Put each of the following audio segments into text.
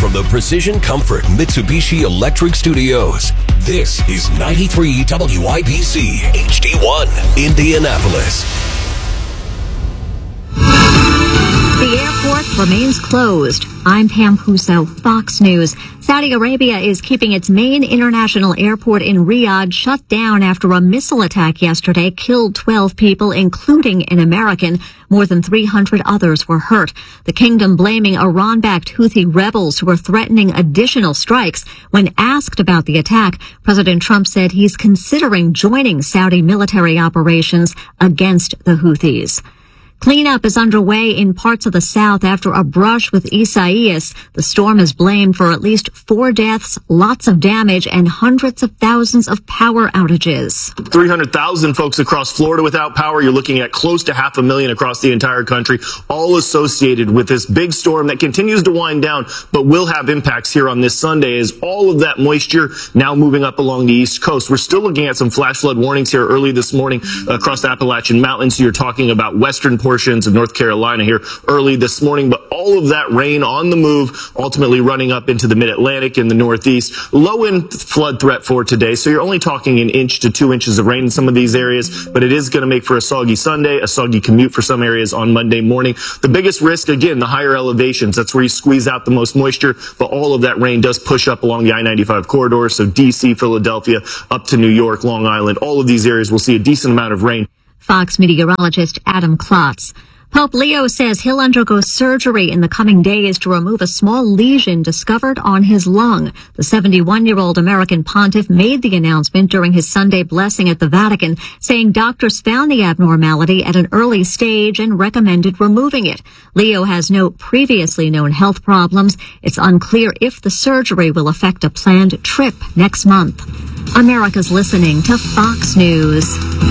from the Precision Comfort Mitsubishi Electric Studios, this is 93 WIBC HD1, Indianapolis. The airport remains closed. I'm Pam Puso, Fox News. Saudi Arabia is keeping its main international airport in Riyadh shut down after a missile attack yesterday killed 12 people, including an American. More than 300 others were hurt. The kingdom blaming Iran-backed Houthi rebels who are threatening additional strikes. When asked about the attack, President Trump said he's considering joining Saudi military operations against the Houthis. Cleanup is underway in parts of the South after a brush with Isaias. The storm is blamed for at least 4 deaths, lots of damage, and hundreds of thousands of power outages. 300,000 folks across Florida without power. You're looking at close to 500,000 across the entire country, all associated with this big storm that continues to wind down, but will have impacts here on this Sunday as all of that moisture now moving up along the East Coast. We're still looking at some flash flood warnings here early this morning across the Appalachian Mountains. So you're talking about western portions of North Carolina here early this morning, but all of that rain on the move, ultimately running up into the mid-Atlantic and the Northeast. Low in flood threat for today, so you're only talking 1 inch to 2 inches of rain in some of these areas, but it is going to make for a soggy Sunday, a soggy commute for some areas on Monday morning. The biggest risk, again, the higher elevations. That's where you squeeze out the most moisture, but all of that rain does push up along the I-95 corridor, so D.C., Philadelphia, up to New York, Long Island. All of these areas will see a decent amount of rain. Fox meteorologist Adam Klotz. Pope Leo says he'll undergo surgery in the coming days to remove a small lesion discovered on his lung. The 71-year-old American pontiff made the announcement during his Sunday blessing at the Vatican, saying doctors found the abnormality at an early stage and recommended removing it. Leo has no previously known health problems. It's unclear if the surgery will affect a planned trip next month. America's listening to Fox News.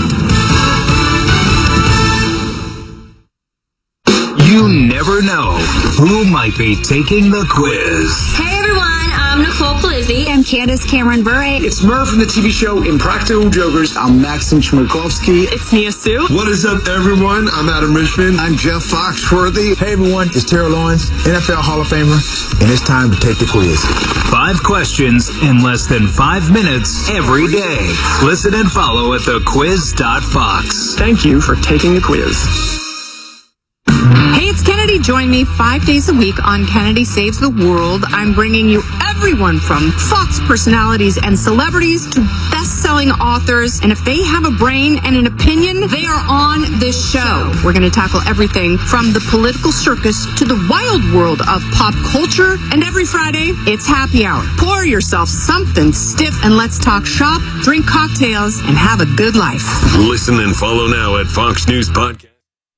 You never know who might be taking the quiz. Hey everyone, I'm Nicole Polizzi. I'm Candace Cameron Bure. It's Murph from the TV show Impractical Jokers. I'm Maxim Chmerkovsky. It's Nia Sue. What is up, everyone? I'm Adam Richmond. I'm Jeff Foxworthy. Hey everyone, it's Terrell Owens, NFL Hall of Famer, and it's time to take the quiz. 5 questions in less than 5 minutes every day. Listen and follow at thequiz.fox. Thank you for taking the quiz. Hey, it's Kennedy. Join me 5 days a week on Kennedy Saves the World. I'm bringing you everyone from Fox personalities and celebrities to best-selling authors. And if they have a brain and an opinion, they are on this show. We're going to tackle everything from the political circus to the wild world of pop culture. And every Friday, it's happy hour. Pour yourself something stiff and let's talk shop, drink cocktails, and have a good life. Listen and follow now at Fox News Podcast.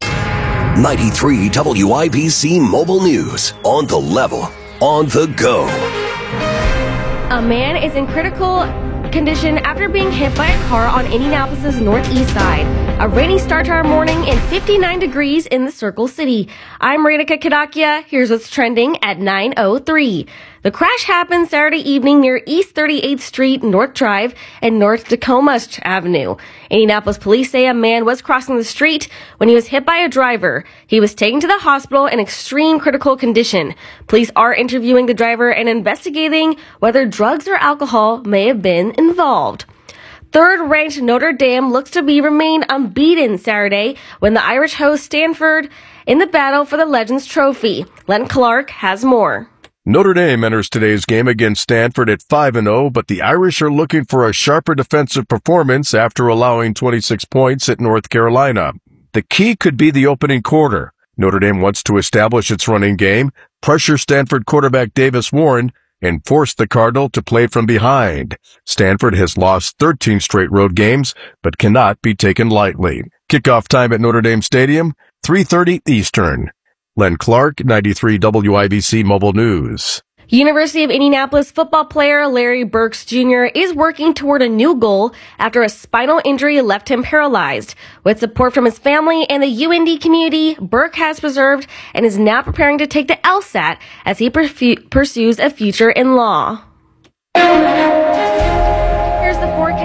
93 WIBC Mobile News. On the level, on the go. A man is in critical condition after being hit by a car on Indianapolis' northeast side. A rainy start to our morning and 59 degrees in the Circle City. I'm Radhika Kadakia. Here's what's trending at 9:03. The crash happened Saturday evening near East 38th Street, North Drive, and North Tacoma Avenue. Indianapolis police say a man was crossing the street when he was hit by a driver. He was taken to the hospital in extreme critical condition. Police are interviewing the driver and investigating whether drugs or alcohol may have been involved. Third-ranked Notre Dame looks to remain unbeaten Saturday when the Irish host Stanford in the battle for the Legends Trophy. Len Clark has more. Notre Dame enters today's game against Stanford at 5-0, but the Irish are looking for a sharper defensive performance after allowing 26 points at North Carolina. The key could be the opening quarter. Notre Dame wants to establish its running game, pressure Stanford quarterback Davis Warren, and force the Cardinal to play from behind. Stanford has lost 13 straight road games, but cannot be taken lightly. Kickoff time at Notre Dame Stadium, 3:30 Eastern. Len Clark, 93 WIBC Mobile News. University of Indianapolis football player Larry Burks Jr. is working toward a new goal after a spinal injury left him paralyzed. With support from his family and the UND community, Burke has preserved and is now preparing to take the LSAT as he pursues a future in law. Here's the forecast from the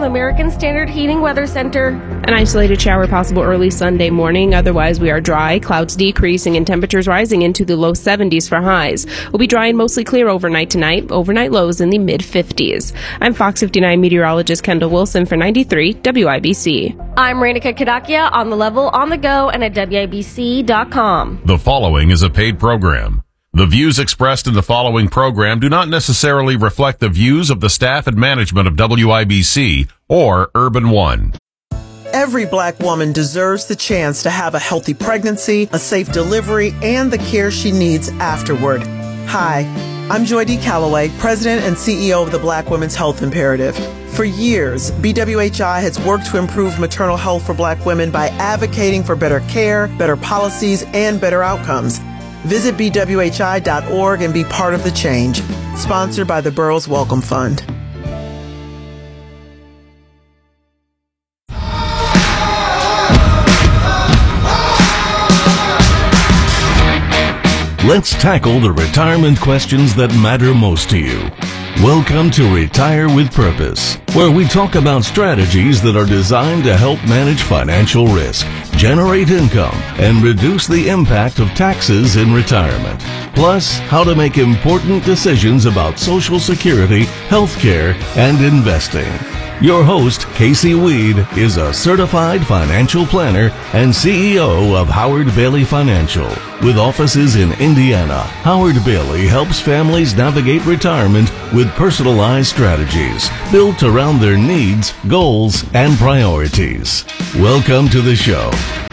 American Standard Heating Weather Center. An isolated shower possible early Sunday morning. Otherwise, we are dry. Clouds decreasing and temperatures rising into the low 70s for highs. We'll be dry and mostly clear overnight tonight. Overnight lows in the mid-50s. I'm Fox 59 meteorologist Kendall Wilson for 93 WIBC. I'm Ranika Kadakia on the level, on the go, and at WIBC.com. The following is a paid program. The views expressed in the following program do not necessarily reflect the views of the staff and management of WIBC or Urban One. Every Black woman deserves the chance to have a healthy pregnancy, a safe delivery, and the care she needs afterward. Hi, I'm Joy D. Calloway, President and CEO of the Black Women's Health Imperative. For years, BWHI has worked to improve maternal health for Black women by advocating for better care, better policies, and better outcomes. Visit bwhi.org and be part of the change. Sponsored by the Burroughs Welcome Fund. Let's tackle the retirement questions that matter most to you. Welcome to Retire with Purpose, where we talk about strategies that are designed to help manage financial risk, generate income, and reduce the impact of taxes in retirement. Plus, how to make important decisions about Social Security, healthcare, and investing. Your host, Casey Weed, is a certified financial planner and CEO of Howard Bailey Financial. With offices in Indiana, Howard Bailey helps families navigate retirement with personalized strategies built around their needs, goals, and priorities. Welcome to the show.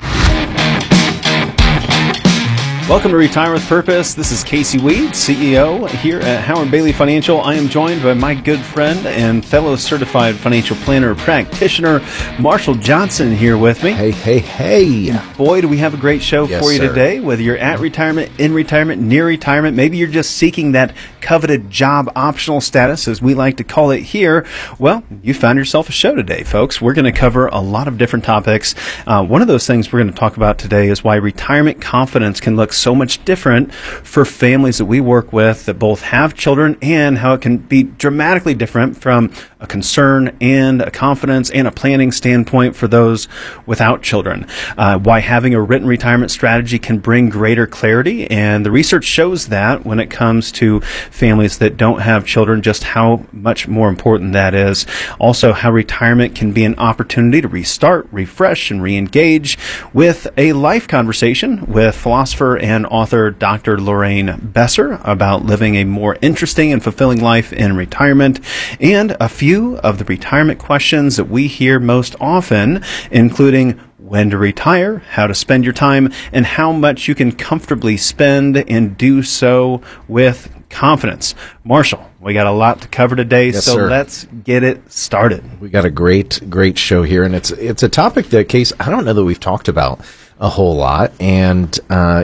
Welcome to Retire with Purpose. This is Casey Weed, CEO here at Howard Bailey Financial. I am joined by my good friend and fellow certified financial planner practitioner, Marshall Johnson, here with me. Hey. And boy, do we have a great show for you today. Whether you're at retirement, in retirement, near retirement, maybe you're just seeking that coveted job optional status, as we like to call it here. Well, you found yourself a show today, folks. We're going to cover a lot of different topics. One of those things we're going to talk about today is why retirement confidence can look so much different for families that we work with that both have children, and how it can be dramatically different from a concern and a confidence and a planning standpoint for those without children. Why having a written retirement strategy can bring greater clarity, and the research shows that when it comes to families that don't have children, just how much more important that is. Also, how retirement can be an opportunity to restart, refresh, and re-engage with a life conversation with philosopher and author Dr. Lorraine Besser about living a more interesting and fulfilling life in retirement, and a few of the retirement questions that we hear most often, including when to retire, how to spend your time, and how much you can comfortably spend and do so with confidence. Marshall, we got a lot to cover today, sir. Let's get it started. We got a great show here, and it's a topic that, Case, I don't know that we've talked about a whole lot, and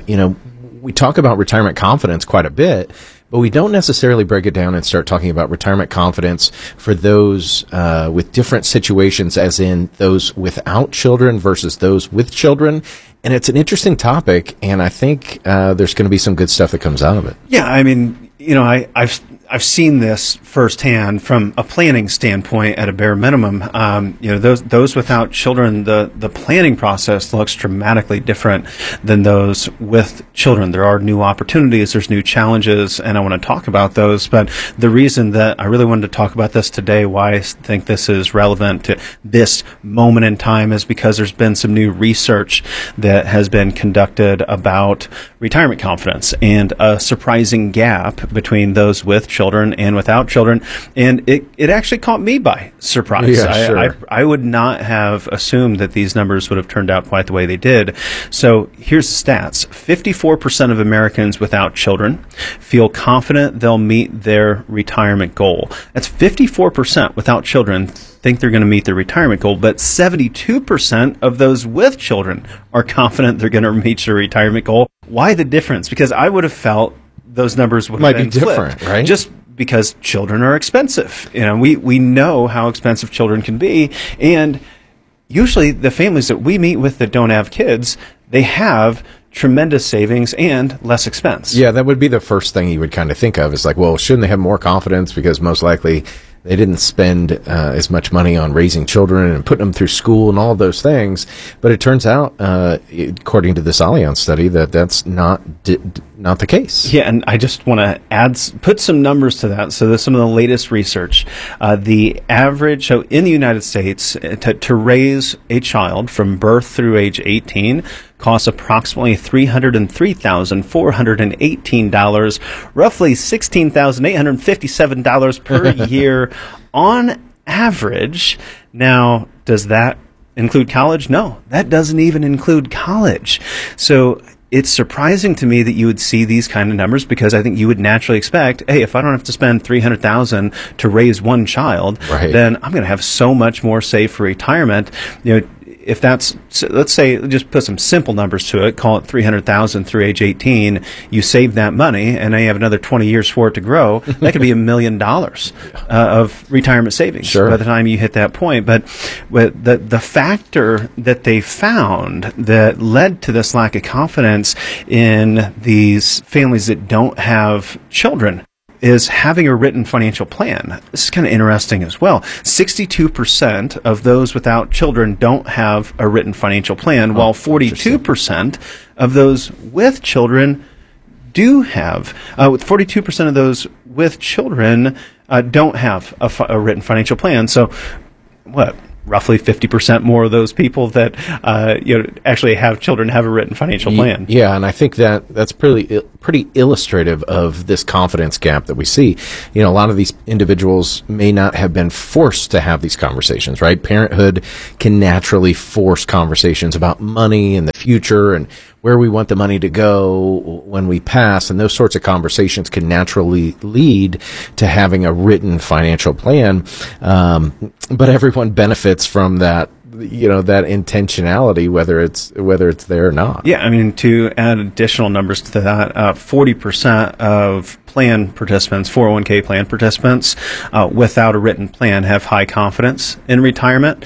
we talk about retirement confidence quite a bit, but we don't necessarily break it down and start talking about retirement confidence for those with different situations, as in those without children versus those with children. And it's an interesting topic, and I think there's going to be some good stuff that comes out of it. Yeah, I mean, I've seen this firsthand from a planning standpoint at a bare minimum. Those without children, the planning process looks dramatically different than those with children. There are new opportunities, there's new challenges, and I want to talk about those. But the reason that I really wanted to talk about this today, why I think this is relevant to this moment in time, is because there's been some new research that has been conducted about retirement confidence and a surprising gap between those with children and without children, and it actually caught me by surprise. Yeah, sure. I would not have assumed that these numbers would have turned out quite the way they did. So here's the stats. 54% of Americans without children feel confident they'll meet their retirement goal. That's 54% without children think they're going to meet their retirement goal, but 72% of those with children are confident they're going to reach their retirement goal. Why the difference? Because I would have felt those numbers would have been different, flipped, right? Just because children are expensive. We know how expensive children can be, and usually the families that we meet with that don't have kids, they have tremendous savings and less expense. Yeah, that would be the first thing you would kind of think of, is like, well, shouldn't they have more confidence because most likely They didn't spend as much money on raising children and putting them through school and all those things. But it turns out, according to this Allianz study, that's not the case. Yeah, and I just want to put some numbers to that. So there's some of the latest research. The average, so in the United States, to raise a child from birth through age 18 costs approximately $303,418, roughly $16,857 per year on average. Now, does that include college? No, that doesn't even include college. So it's surprising to me that you would see these kind of numbers, because I think you would naturally expect, hey, if I don't have to spend $300,000 to raise one child, then I'm going to have so much more saved for retirement. If that's, let's say, just put some simple numbers to it, call it $300,000 through age 18, you save that money, and now you have another 20 years for it to grow. That could be $1 million of retirement savings by the time you hit that point. But the factor that they found that led to this lack of confidence in these families that don't have children is having a written financial plan. This is kind of interesting as well. 62% of those without children don't have a written financial plan, while 42% of those with children do have. 42% of those with children don't have a written financial plan. So, roughly 50% more of those people that actually have children have a written financial plan. Yeah, and I think that's pretty illustrative of this confidence gap that we see. A lot of these individuals may not have been forced to have these conversations, right? Parenthood can naturally force conversations about money and the future and where we want the money to go when we pass, and those sorts of conversations can naturally lead to having a written financial plan. But everyone benefits from that, that intentionality, whether it's there or not. Yeah, I mean, to add additional numbers to that, 40% of plan participants, 401k plan participants, without a written plan have high confidence in retirement.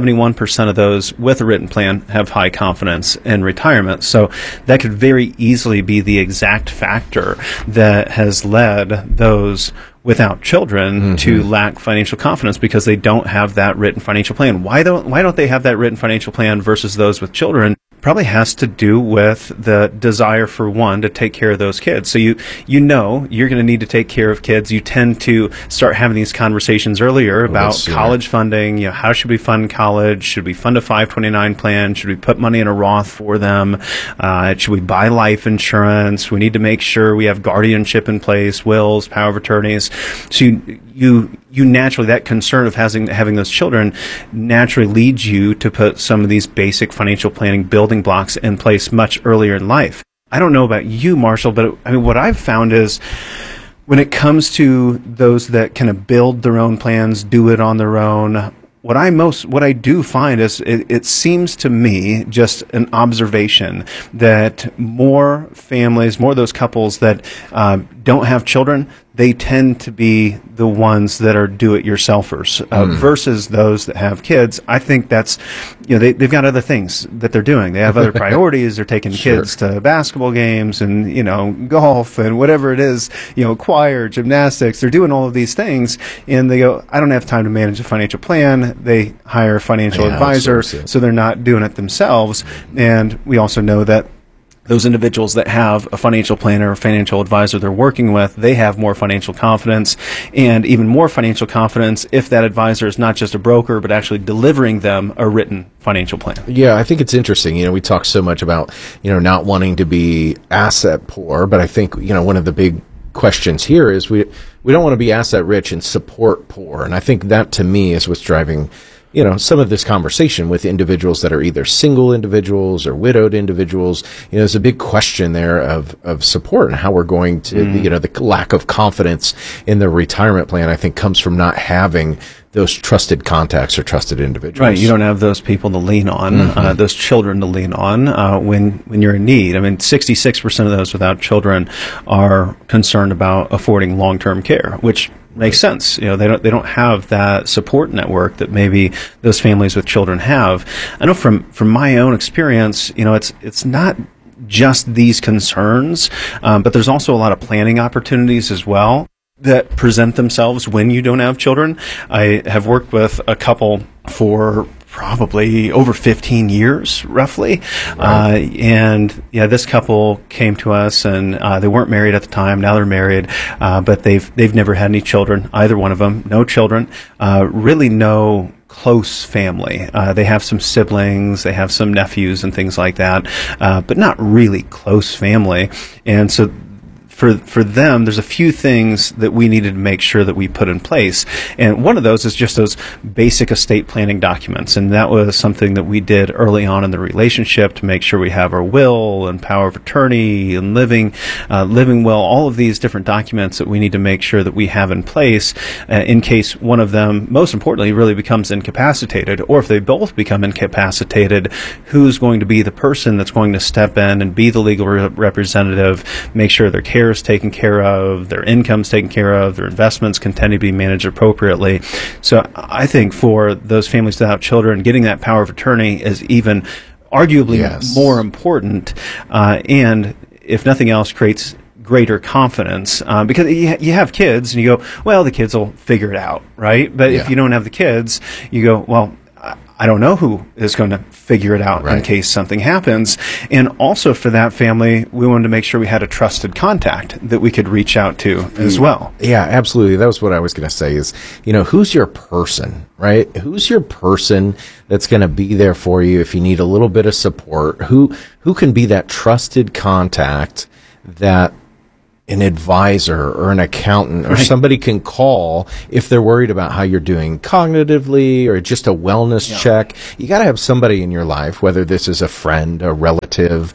71% of those with a written plan have high confidence in retirement. So that could very easily be the exact factor that has led those without children to lack financial confidence, because they don't have that written financial plan. Why don't they have that written financial plan versus those with children? Probably has to do with the desire for one to take care of those kids. So you're going to need to take care of kids. You tend to start having these conversations earlier about college funding. How should we fund college? Should we fund a 529 plan? Should we put money in a Roth for them? Should we buy life insurance? We need to make sure we have guardianship in place, wills, power of attorneys. So you naturally, that concern of having those children naturally leads you to put some of these basic financial planning building blocks in place much earlier in life. I don't know about you, Marshall, but I mean, what I've found is when it comes to those that kind of build their own plans, do it on their own, what I do find is it seems to me, just an observation, that more families, more of those couples that don't have children, they tend to be the ones that are do-it-yourselfers versus those that have kids. I think that's, they've got other things that they're doing. They have other priorities. They're taking kids to basketball games and, golf and whatever it is, choir, gymnastics. They're doing all of these things, and they go, I don't have time to manage a financial plan. They hire a financial advisor, so they're not doing it themselves. And we also know that those individuals that have a financial planner or financial advisor they're working with, they have more financial confidence, and even more financial confidence if that advisor is not just a broker, but actually delivering them a written financial plan. Yeah, I think it's interesting. We talk so much about, not wanting to be asset poor, but I think, one of the big questions here is we don't want to be asset rich and support poor. And I think that, to me, is what's driving some of this conversation with individuals that are either single individuals or widowed individuals. There's a big question there of support and how we're going to, the lack of confidence in the retirement plan, I think, comes from not having those trusted contacts or trusted individuals. Right. You don't have those people to lean on, those children to lean on when you're in need. I mean, 66% of those without children are concerned about affording long-term care, which makes sense. They don't have that support network that maybe those families with children have. I know from my own experience, it's not just these concerns, but there's also a lot of planning opportunities as well. that present themselves when you don't have children. I have worked with a couple for probably over 15 years, roughly. Right. And yeah, this couple came to us, and they weren't married at the time. Now they're married, but they've never had any children, either one of them. No children, really no close family. They have some siblings, they have some nephews and things like that, but not really close family. And so for them, there's a few things that we needed to make sure that we put in place. And one of those is just those basic estate planning documents. And that was something that we did early on in the relationship to make sure we have our will and power of attorney and living will, all of these different documents that we need to make sure that we have in place in case one of them, most importantly, really becomes incapacitated. Or if they both become incapacitated, who's going to be the person that's going to step in and be the legal representative, make sure their care is taken care of, their income's taken care of, their investments continue to be managed appropriately. So I think for those families without children, getting that power of attorney is even arguably more important, and if nothing else, creates greater confidence, because you have kids and you go, well, the kids will figure it out, right? But if you don't have the kids, you go, well, I don't know who is going to figure it out in case something happens. And also for that family, we wanted to make sure we had a trusted contact that we could reach out to as well. Yeah, absolutely. That was what I was going to say is, who's your person, right? Who's your person that's going to be there for you if you need a little bit of support? Who can be that trusted contact that an advisor or an accountant or somebody can call if they're worried about how you're doing cognitively or just a wellness check. You got to have somebody in your life, whether this is a friend, a relative,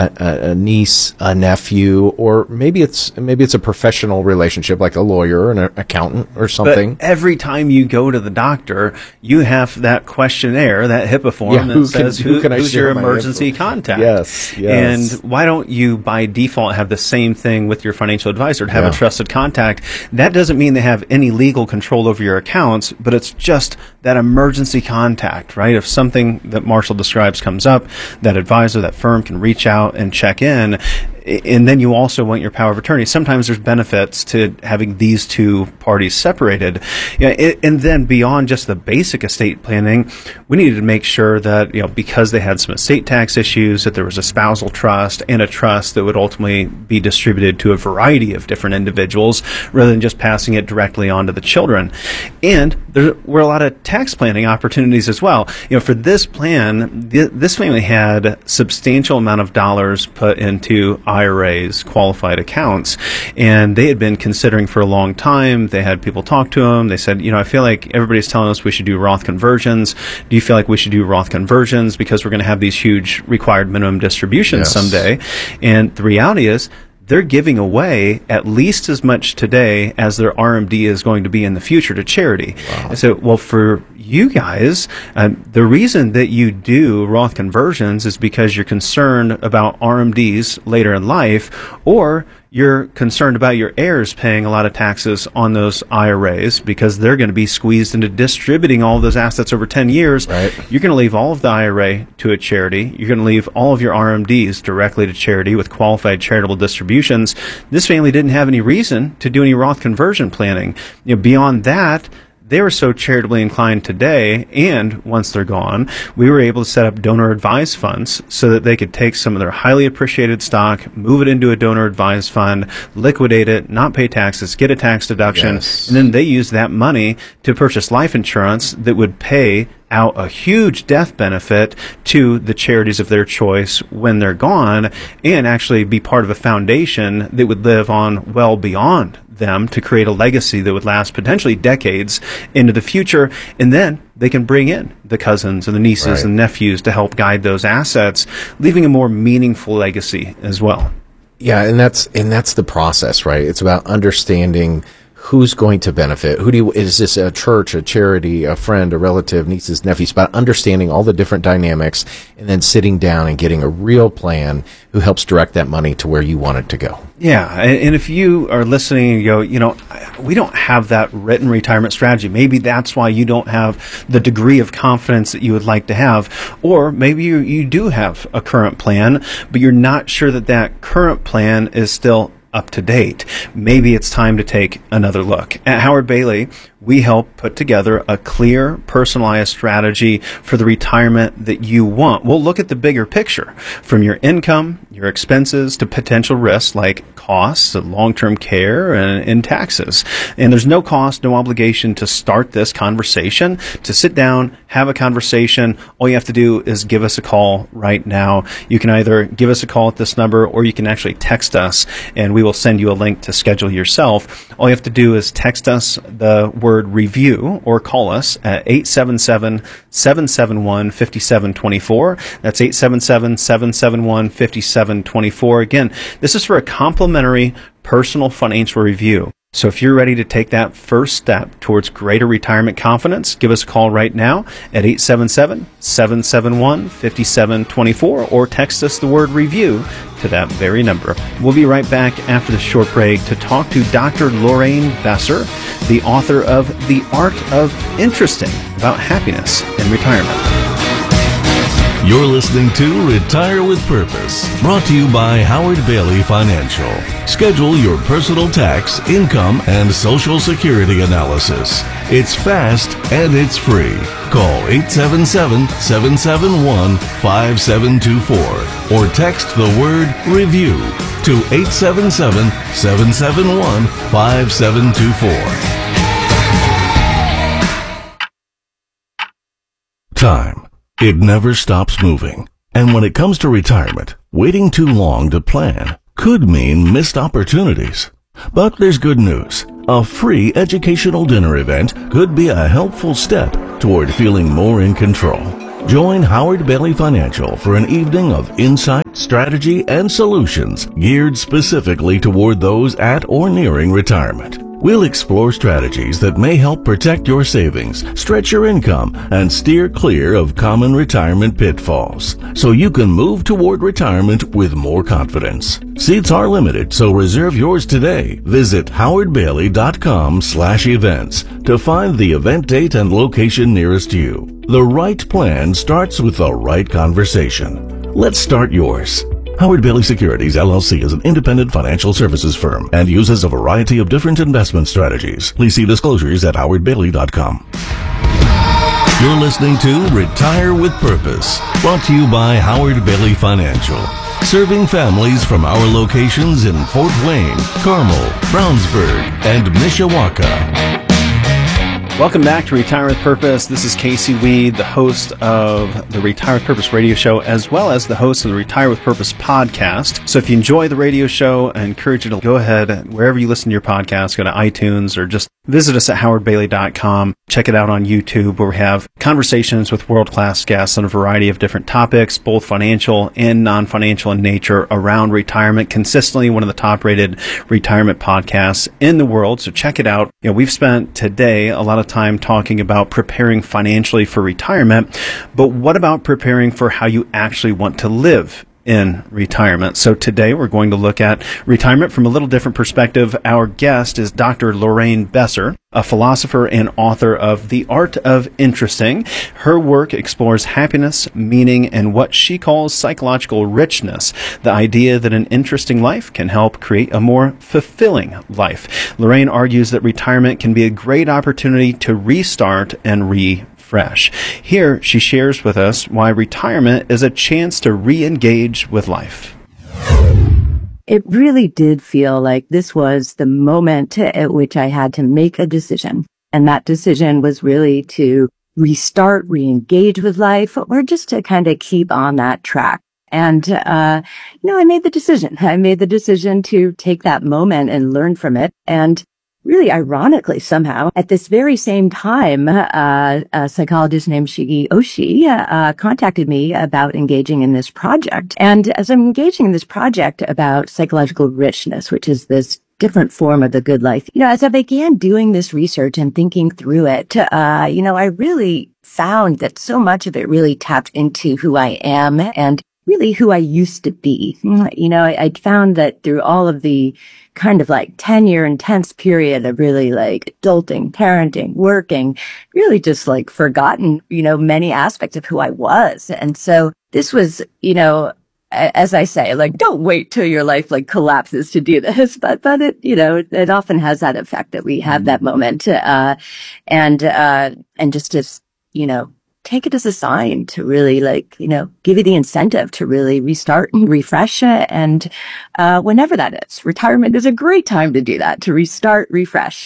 a niece, a nephew, or maybe it's a professional relationship like a lawyer and an accountant or something. But every time you go to the doctor, you have that questionnaire, that HIPAA form that says who's your emergency contact. Yes. And why don't you by default have the same thing with your financial advisor, to have a trusted contact? That doesn't mean they have any legal control over your accounts, but it's just that emergency contact, right? If something that Marshall describes comes up, that advisor, that firm can reach out and check in. And then you also want your power of attorney. Sometimes there's benefits to having these two parties separated. And then beyond just the basic estate planning, we needed to make sure that, because they had some estate tax issues, that there was a spousal trust and a trust that would ultimately be distributed to a variety of different individuals rather than just passing it directly on to the children. And there were a lot of tax planning opportunities as well. For this plan, this family had substantial amount of dollars put into IRAs, qualified accounts, and they had been considering for a long time. They had people talk to them. They said, I feel like everybody's telling us we should do Roth conversions. Do you feel like we should do Roth conversions because we're going to have these huge required minimum distributions someday? And the reality is, they're giving away at least as much today as their RMD is going to be in the future to charity. Wow. So, well, for you guys, the reason that you do Roth conversions is because you're concerned about RMDs later in life, or you're concerned about your heirs paying a lot of taxes on those IRAs because they're going to be squeezed into distributing all of those assets over 10 years. Right. You're going to leave all of the IRA to a charity. You're going to leave all of your RMDs directly to charity with qualified charitable distributions. This family didn't have any reason to do any Roth conversion planning. Beyond that, they were so charitably inclined today, and once they're gone, we were able to set up donor-advised funds so that they could take some of their highly appreciated stock, move it into a donor-advised fund, liquidate it, not pay taxes, get a tax deduction, and then they use that money to purchase life insurance that would pay out a huge death benefit to the charities of their choice when they're gone, and actually be part of a foundation that would live on well beyond them to create a legacy that would last potentially decades into the future. And then they can bring in the cousins and the nieces and nephews to help guide those assets, leaving a more meaningful legacy as well. Yeah, and that's the process, right? It's about understanding who's going to benefit. Is this a church, a charity, a friend, a relative, nieces, nephews? About understanding all the different dynamics and then sitting down and getting a real plan who helps direct that money to where you want it to go. Yeah, and if you are listening and you go, we don't have that written retirement strategy. Maybe that's why you don't have the degree of confidence that you would like to have. Or maybe you do have a current plan, but you're not sure that current plan is still up to date. Maybe it's time to take another look. At Howard Bailey, we help put together a clear, personalized strategy for the retirement that you want. We'll look at the bigger picture, from your income, your expenses, to potential risks like costs, long-term care, and taxes. And there's no cost, no obligation to start this conversation, to sit down, have a conversation. All you have to do is give us a call right now. You can either give us a call at this number, or you can actually text us, and we will send you a link to schedule yourself. All you have to do is text us the word review, or call us at 877-771-5724. That's 877-771-5724. Again, this is for a complimentary personal financial review. So if you're ready to take that first step towards greater retirement confidence, give us a call right now at 877-771-5724, or text us the word review to that very number. We'll be right back after the short break to talk to Dr. Lorraine Besser, the author of The Art of Interesting, about happiness in retirement. You're listening to Retire with Purpose, brought to you by Howard Bailey Financial. Schedule your personal tax, income, and Social Security analysis. It's fast and it's free. Call 877-771-5724 or text the word REVIEW to 877-771-5724. Time. It never stops moving. And when it comes to retirement, waiting too long to plan could mean missed opportunities. But there's good news. A free educational dinner event could be a helpful step toward feeling more in control. Join Howard Bailey Financial for an evening of insight, strategy, and solutions geared specifically toward those at or nearing retirement. We'll explore strategies that may help protect your savings, stretch your income, and steer clear of common retirement pitfalls, so you can move toward retirement with more confidence. Seats are limited, so reserve yours today. Visit howardbailey.com/events to find the event date and location nearest you. The right plan starts with the right conversation. Let's start yours. Howard Bailey Securities, LLC is an independent financial services firm and uses a variety of different investment strategies. Please see disclosures at howardbailey.com. You're listening to Retire with Purpose, brought to you by Howard Bailey Financial, serving families from our locations in Fort Wayne, Carmel, Brownsburg, and Mishawaka. Welcome back to Retire with Purpose. This is Casey Weed, the host of the Retire with Purpose radio show, as well as the host of the Retire with Purpose podcast. So if you enjoy the radio show, I encourage you to go ahead, wherever you listen to your podcast, go to iTunes or just visit us at howardbailey.com. Check it out on YouTube, where we have conversations with world-class guests on a variety of different topics, both financial and non-financial in nature, around retirement. Consistently one of the top-rated retirement podcasts in the world. So check it out. You know, we've spent today a lot of time talking about preparing financially for retirement, but what about preparing for how you actually want to live in retirement? So today we're going to look at retirement from a little different perspective. Our guest is Dr. Lorraine Besser, a philosopher and author of The Art of Interesting. Her work explores happiness, meaning, and what she calls psychological richness, the idea that an interesting life can help create a more fulfilling life. Lorraine argues that retirement can be a great opportunity to restart and refresh. Here, she shares with us why retirement is a chance to re-engage with life. It really did feel like this was the moment at which I had to make a decision. And that decision was really to restart, re-engage with life, or just to kind of keep on that track. And, I made the decision. I made the decision to take that moment and learn from it. And really ironically, somehow, at this very same time, a psychologist named Shigi Oshii contacted me about engaging in this project. And as I'm engaging in this project about psychological richness, which is this different form of the good life, as I began doing this research and thinking through it, I really found that so much of it really tapped into who I am and really who I used to be. I'd found that through all of the kind of like 10-year intense period of really like adulting, parenting, working, really just like forgotten, many aspects of who I was. And so this was, as I say, like, don't wait till your life like collapses to do this, but it, you know, it often has that effect that we have that moment, and just to, you know, take it as a sign to really, like, you know, give you the incentive to really restart and refresh it. And whenever that is, retirement is a great time to do that, to restart, refresh.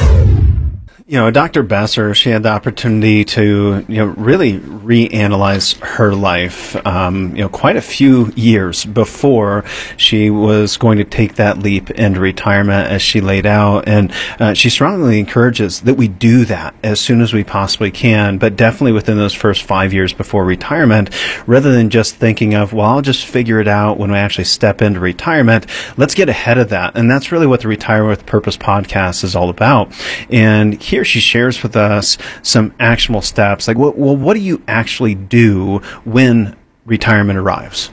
You know, Dr. Besser, she had the opportunity to, you know, really reanalyze her life, you know, quite a few years before she was going to take that leap into retirement, as she laid out. And she strongly encourages that we do that as soon as we possibly can, but definitely within those first 5 years before retirement, rather than just thinking of, well, I'll just figure it out when we actually step into retirement. Let's get ahead of that. And that's really what the Retire with Purpose podcast is all about. And here she shares with us some actionable steps, like, well, what do you actually do when retirement arrives?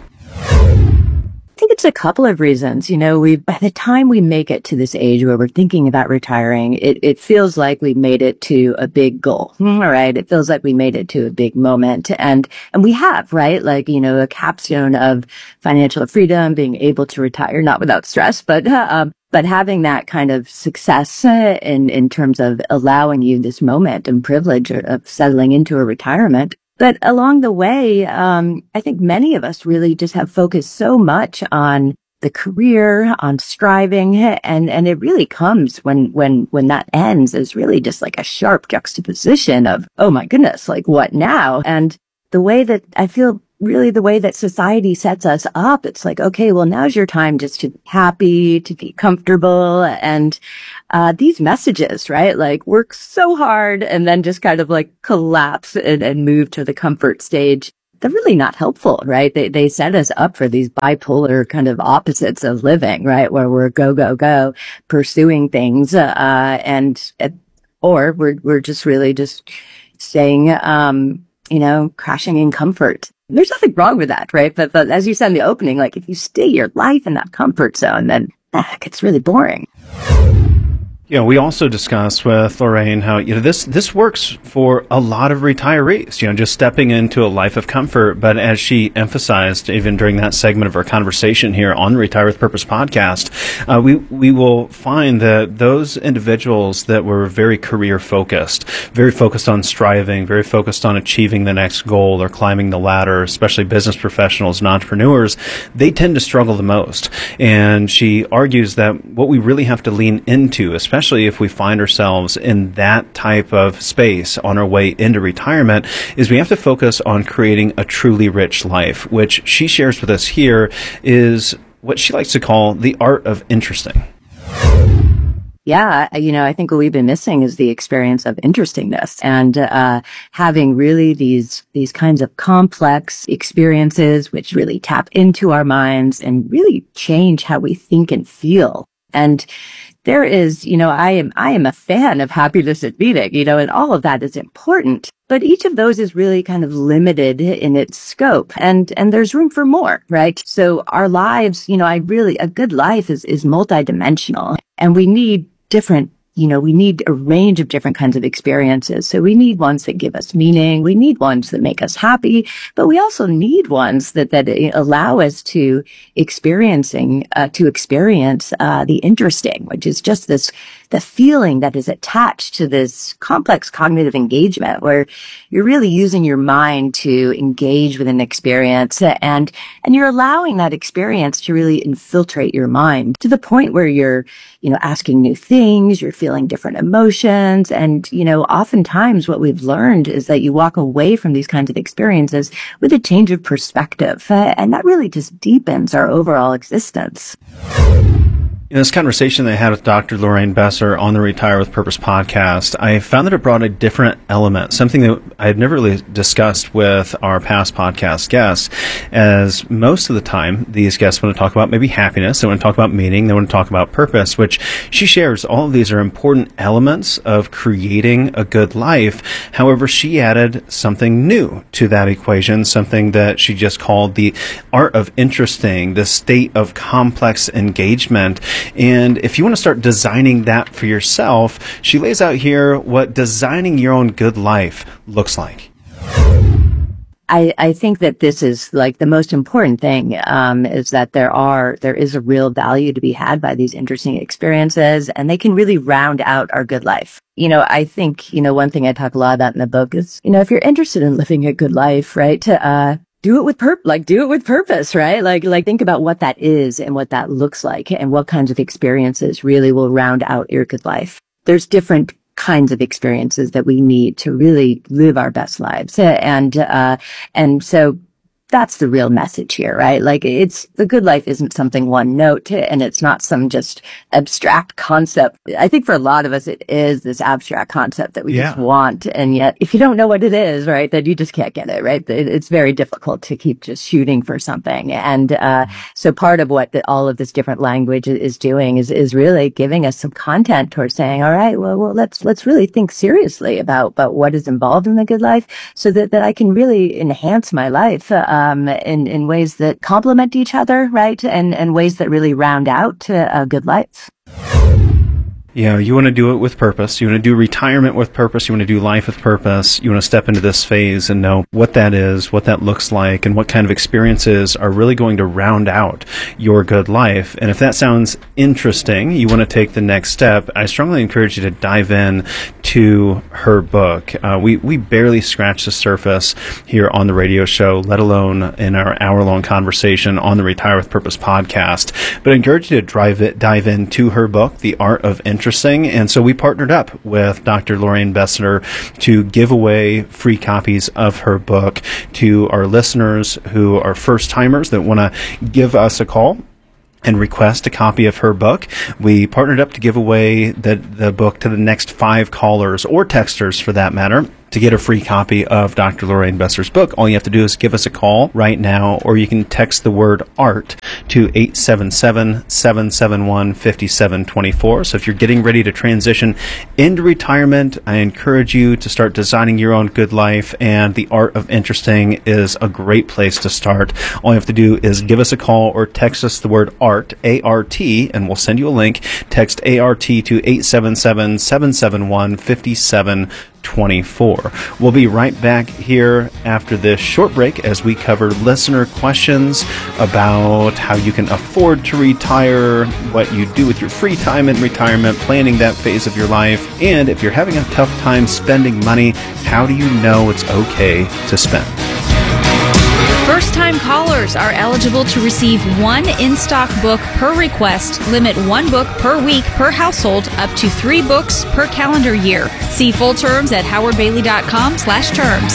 I think it's a couple of reasons. You know, by the time we make it to this age where we're thinking about retiring, it feels like we've made it to a big goal. All right. It feels like we made it to a big moment. And we have, right? Like, you know, a capstone of financial freedom, being able to retire, not without stress, but having that kind of success in terms of allowing you this moment and privilege of settling into a retirement. But along the way, I think many of us really just have focused so much on the career, on striving, and it really comes when that ends is really just like a sharp juxtaposition of, oh my goodness, like what now? And the way that I feel, really the way that society sets us up, it's like, okay, well, now's your time just to be happy, to be comfortable. And these messages, right, like work so hard and then just kind of like collapse and move to the comfort stage. They're really not helpful, right? They set us up for these bipolar kind of opposites of living, right? Where we're go, pursuing things, or we're just really just staying, you know, crashing in comfort. There's nothing wrong with that, right? But as you said in the opening, like if you stay your life in that comfort zone, then it gets really boring. You know, we also discussed with Lorraine how, you know, this works for a lot of retirees, you know, just stepping into a life of comfort. But as she emphasized, even during that segment of our conversation here on the Retire with Purpose podcast, we will find that those individuals that were very career focused, very focused on striving, very focused on achieving the next goal or climbing the ladder, especially business professionals and entrepreneurs, they tend to struggle the most. And she argues that what we really have to lean into, especially if we find ourselves in that type of space on our way into retirement, is we have to focus on creating a truly rich life, which she shares with us here is what she likes to call the art of interesting. Yeah, you know, I think what we've been missing is the experience of interestingness and having really these kinds of complex experiences which really tap into our minds and really change how we think and feel. And there is, you know, I am a fan of happiness at meeting, you know, and all of that is important. But each of those is really kind of limited in its scope, and there's room for more, right? So our lives, you know, a good life is multidimensional, and we need different, you know, we need a range of different kinds of experiences. So we need ones that give us meaning. We need ones that make us happy, but we also need ones that allow us to experience the interesting, which is just the feeling that is attached to this complex cognitive engagement where you're really using your mind to engage with an experience and you're allowing that experience to really infiltrate your mind to the point where you're, you know, asking new things, you're feeling different emotions. And, you know, oftentimes what we've learned is that you walk away from these kinds of experiences with a change of perspective. And that really just deepens our overall existence. In this conversation that I had with Dr. Lorraine Besser on the Retire with Purpose podcast, I found that it brought a different element, something that I had never really discussed with our past podcast guests, as most of the time, these guests want to talk about maybe happiness, they want to talk about meaning, they want to talk about purpose, which she shares. All of these are important elements of creating a good life. However, she added something new to that equation, something that she just called the art of interesting, the state of complex engagement. And if you want to start designing that for yourself, she lays out here what designing your own good life looks like. I think that this is like the most important thing, is that there is a real value to be had by these interesting experiences, and they can really round out our good life. I think, one thing I talk a lot about in the book is, if you're interested in living a good life, right, do it with purpose, right? Like think about what that is and what that looks like and what kinds of experiences really will round out your good life. There's different kinds of experiences that we need to really live our best lives. And so that's the real message here, right? Like the good life isn't something one note, and it's not some just abstract concept. I think for a lot of us, it is this abstract concept that we just want. And yet if you don't know what it is, right, then you just can't get it, right? It's very difficult to keep just shooting for something. And, so part of what all of this different language is doing is really giving us some content towards saying, all right, well, let's really think seriously about what is involved in the good life so that I can really enhance my life, in ways that complement each other, right? And ways that really round out a good life. Yeah, you want to do it with purpose. You want to do retirement with purpose. You want to do life with purpose. You want to step into this phase and know what that is, what that looks like, and what kind of experiences are really going to round out your good life. And if that sounds interesting, you want to take the next step, I strongly encourage you to dive in to her book. We barely scratched the surface here on the radio show, let alone in our hour-long conversation on the Retire with Purpose podcast. But I encourage you to dive into her book, The Art of Interesting. And so we partnered up with Dr. Lorraine Bessner to give away free copies of her book to our listeners who are first-timers that want to give us a call and request a copy of her book. We partnered up to give away the book to the next 5 callers, or texters for that matter, to get a free copy of Dr. Lorraine Bessner's book. All you have to do is give us a call right now, or you can text the word ART to 877-771-5724. So if you're getting ready to transition into retirement, I encourage you to start designing your own good life, and The Art of Interesting is a great place to start. All you have to do is give us a call or text us the word ART, A-R-T, and we'll send you a link. Text ART to 877-771-5724. We'll be right back here after this short break as we cover listener questions about how you can afford to retire, what you do with your free time in retirement, planning that phase of your life, and if you're having a tough time spending money, how do you know it's okay to spend? First-time callers are eligible to receive 1 in-stock book per request. Limit 1 book per week per household, up to 3 books per calendar year. See full terms at howardbailey.com/terms.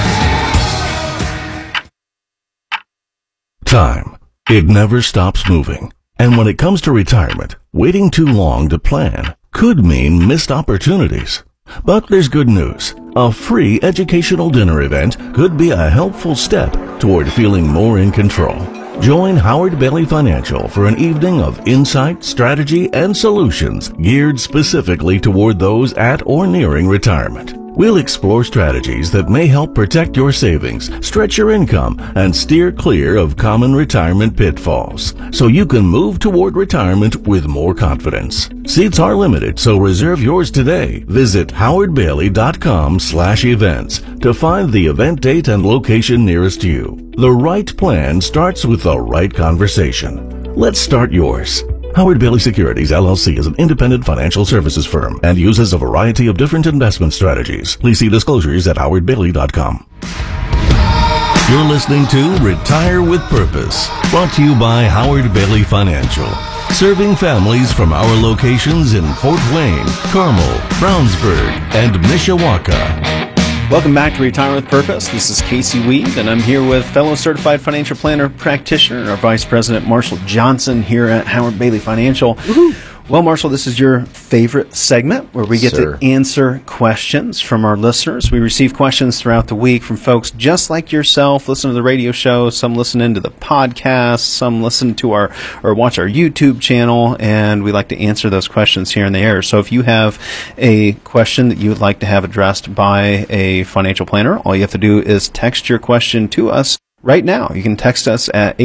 Time. It never stops moving. And when it comes to retirement, waiting too long to plan could mean missed opportunities. But there's good news. A free educational dinner event could be a helpful step toward feeling more in control. Join Howard Bailey Financial for an evening of insight, strategy, and solutions geared specifically toward those at or nearing retirement. We'll explore strategies that may help protect your savings, stretch your income, and steer clear of common retirement pitfalls, so you can move toward retirement with more confidence. Seats are limited, so reserve yours today. Visit howardbailey.com/events to find the event date and location nearest you. The right plan starts with the right conversation. Let's start yours. Howard Bailey Securities, LLC is an independent financial services firm and uses a variety of different investment strategies. Please see disclosures at howardbailey.com. You're listening to Retire with Purpose, brought to you by Howard Bailey Financial, serving families from our locations in Fort Wayne, Carmel, Brownsburg, and Mishawaka. Welcome back to Retire with Purpose. This is Casey Weed, and I'm here with fellow certified financial planner practitioner and our Vice President, Marshall Johnson, here at Howard Bailey Financial. Woo-hoo. Well, Marshall, this is your favorite segment where we get to answer questions from our listeners. We receive questions throughout the week from folks just like yourself, listen to the radio show, some listen into the podcast, some listen to or watch our YouTube channel, and we like to answer those questions here in the air. So if you have a question that you would like to have addressed by a financial planner, all you have to do is text your question to us right now. You can text us at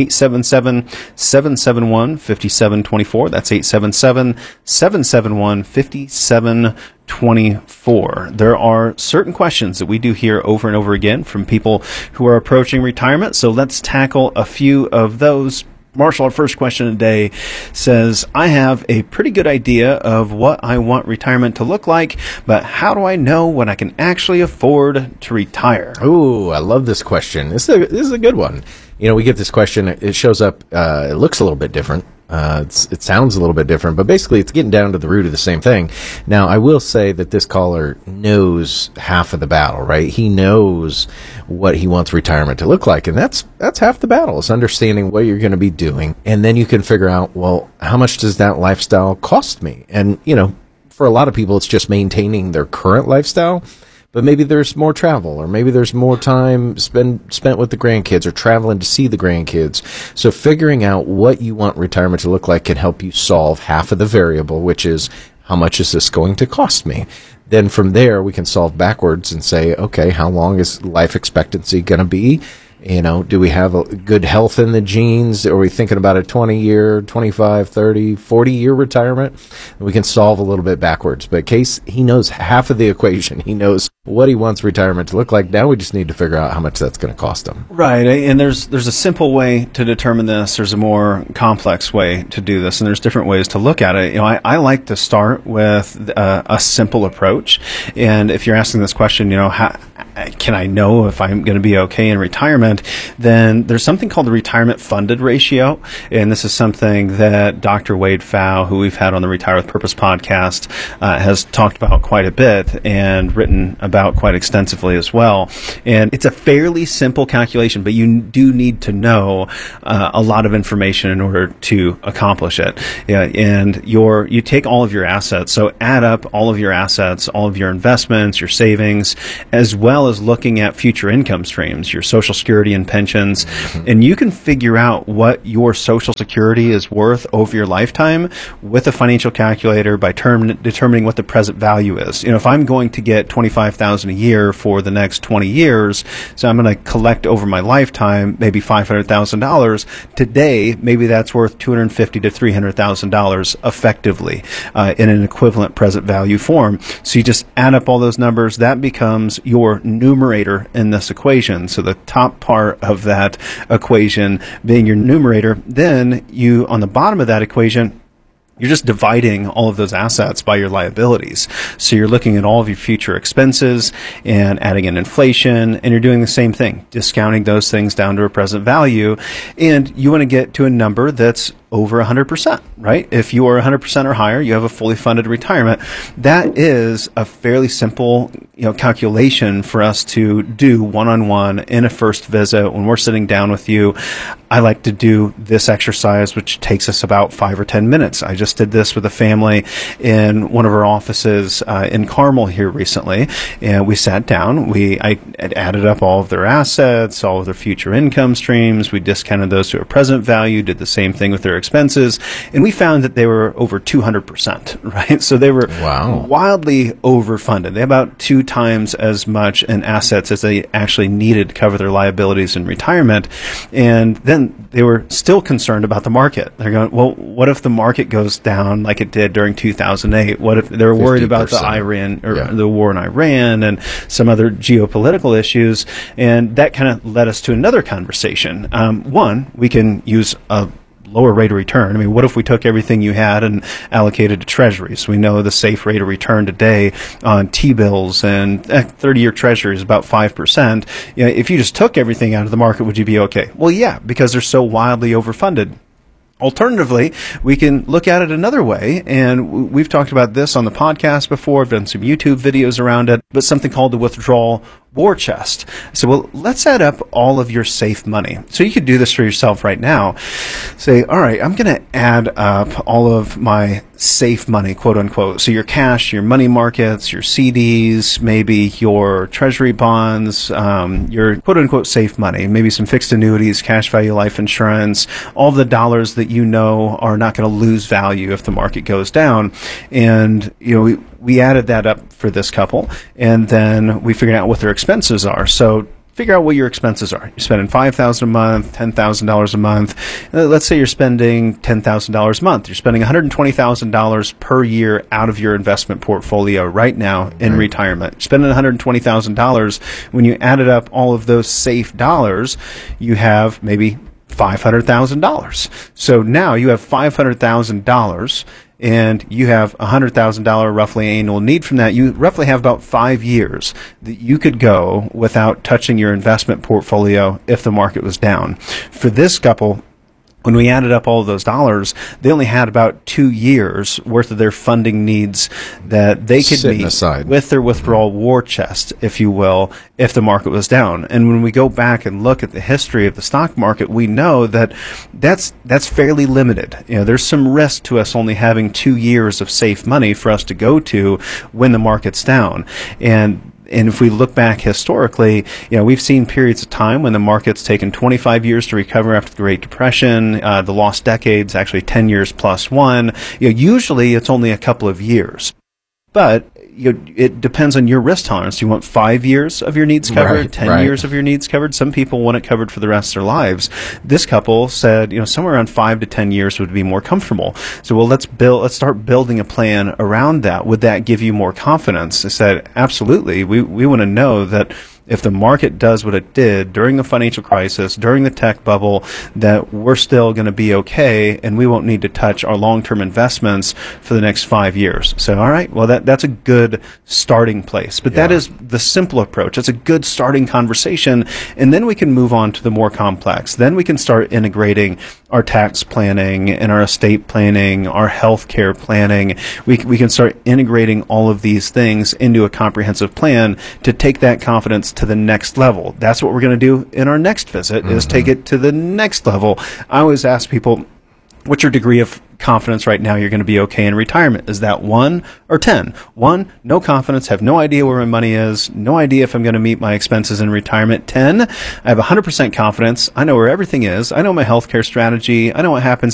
877-771-5724. That's 877-771-5724. There are certain questions that we do hear over and over again from people who are approaching retirement, so let's tackle a few of those. Marshall, our first question today says, I have a pretty good idea of what I want retirement to look like, but how do I know when I can actually afford to retire? Ooh, I love this question. This is a good one. You know, we get this question. It shows up. It looks a little bit different. It sounds a little bit different, but basically it's getting down to the root of the same thing. Now, I will say that this caller knows half of the battle, right? He knows what he wants retirement to look like, and that's half the battle, is understanding what you're going to be doing. And then you can figure out, well, how much does that lifestyle cost me? And, you know, for a lot of people, it's just maintaining their current lifestyle. But maybe there's more travel, or maybe there's more time spent with the grandkids, or traveling to see the grandkids. So figuring out what you want retirement to look like can help you solve half of the variable, which is, how much is this going to cost me? Then from there, we can solve backwards and say, okay, how long is life expectancy going to be? You know, do we have a good health in the genes? Are we thinking about a 20-year, 25, 30, 40-year retirement? We can solve a little bit backwards. But Case, he knows half of the equation. He knows what he wants retirement to look like. Now we just need to figure out how much that's going to cost him. Right, and there's a simple way to determine this. There's a more complex way to do this, and there's different ways to look at it. You know, I like to start with a simple approach. And if you're asking this question, you know, how can I know if I'm going to be okay in retirement? Then there's something called the retirement funded ratio. And this is something that Dr. Wade Pfau, who we've had on the Retire with Purpose podcast, has talked about quite a bit and written about quite extensively as well. And it's a fairly simple calculation, but you do need to know a lot of information in order to accomplish it. Yeah, and you take all of your assets, so add up all of your assets, all of your investments, your savings, as well as looking at future income streams, your Social Security and pensions, and you can figure out what your Social Security is worth over your lifetime with a financial calculator by determining what the present value is. You know, if I'm going to get $25,000 a year for the next 20 years, so I'm going to collect over my lifetime maybe $500,000. Today, maybe that's worth $250,000 to $300,000 effectively in an equivalent present value form. So you just add up all those numbers. That becomes your numerator in this equation. So the top part of that equation being your numerator, then you, on the bottom of that equation, you're just dividing all of those assets by your liabilities. So you're looking at all of your future expenses and adding in inflation, and you're doing the same thing, discounting those things down to a present value. And you want to get to a number that's over 100%, right? If you are 100% or higher, you have a fully funded retirement. That is a fairly simple, calculation for us to do one-on-one in a first visit. When we're sitting down with you, I like to do this exercise, which takes us about 5 or 10 minutes. I just did this with a family in one of our offices in Carmel here recently, and we sat down. I added up all of their assets, all of their future income streams. We discounted those to a present value, did the same thing with their expenses, and we found that they were over 200%, right? So they were wildly overfunded. They had about 2 times as much in assets as they actually needed to cover their liabilities in retirement. And then they were still concerned about the market. They're going, well, what if the market goes down like it did during 2008? What if they're worried about the war in Iran and some other geopolitical issues? And that kind of led us to another conversation. One, we can use a lower rate of return. I mean, what if we took everything you had and allocated to treasuries? We know the safe rate of return today on T-bills and 30-year treasury is about 5%. If you just took everything out of the market, would you be okay? Well, yeah, because they're so wildly overfunded. Alternatively, we can look at it another way, and we've talked about this on the podcast before. I've done some YouTube videos around it, but something called the withdrawal war chest. So, well, let's add up all of your safe money. So you could do this for yourself right now. Say, all right, I'm going to add up all of my safe money, quote unquote. So your cash, your money markets, your CDs, maybe your treasury bonds, your quote unquote safe money, maybe some fixed annuities, cash value life insurance, all the dollars that you know are not going to lose value if the market goes down. And, we added that up for this couple, and then we figured out what their expenses are. So figure out what your expenses are. You're spending $5,000 a month, $10,000 a month. Let's say you're spending $10,000 a month. You're spending $120,000 per year out of your investment portfolio right now in retirement. You're spending $120,000. When you added up all of those safe dollars, you have maybe $500,000. So now you have $500,000 and you have $100,000 roughly annual need from that. You roughly have about 5 years that you could go without touching your investment portfolio if the market was down. For this couple, when we added up all of those dollars, they only had about 2 years worth of their funding needs that they could meet with their withdrawal war chest, if you will, if the market was down. And when we go back and look at the history of the stock market, we know that that's fairly limited. You know, there's some risk to us only having 2 years of safe money for us to go to when the market's down. And if we look back historically, you know, we've seen periods of time when the market's taken 25 years to recover after the Great Depression, the lost decades, actually 10 years plus one. You know, usually it's only a couple of years. But it depends on your risk tolerance. Do you want 5 years of your needs covered, 10 years of your needs covered? Some people want it covered for the rest of their lives. This couple said, you know, somewhere around 5 to 10 years would be more comfortable. So, well, let's start building a plan around that. Would that give you more confidence? I said, absolutely. We want to know that if the market does what it did during the financial crisis, during the tech bubble, that we're still going to be okay and we won't need to touch our long-term investments for the next 5 years. So, all right, well, that's a good starting place. But that is the simple approach. It's a good starting conversation. And then we can move on to the more complex. Then we can start integrating our tax planning and our estate planning, our healthcare planning. We can start integrating all of these things into a comprehensive plan to take that confidence to the next level. That's what we're going to do in our next visit, is take it to the next level. I always ask people, what's your degree of confidence right now you're going to be okay in retirement? Is that 1 or 10? 1, no confidence, have no idea where my money is, no idea if I'm going to meet my expenses in retirement. 10, I have 100% confidence, I know where everything is, I know my healthcare strategy, I know what happens